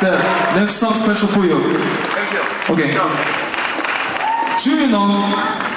Sir, next song special for you. Thank you. Okay. 주민호